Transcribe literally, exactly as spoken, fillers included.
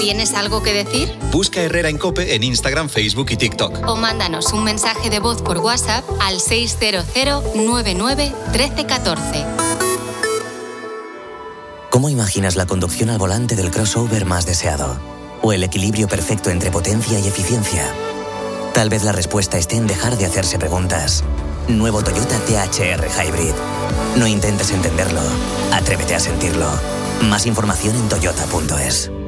¿Tienes algo que decir? Busca Herrera en COPE en Instagram, Facebook y TikTok. O mándanos un mensaje de voz por WhatsApp al seis cero cero nueve nueve uno tres uno cuatro. ¿Cómo imaginas la conducción al volante del crossover más deseado? ¿O el equilibrio perfecto entre potencia y eficiencia? Tal vez la respuesta esté en dejar de hacerse preguntas. Nuevo Toyota T H R Hybrid. No intentes entenderlo. Atrévete a sentirlo. Más información en toyota punto es.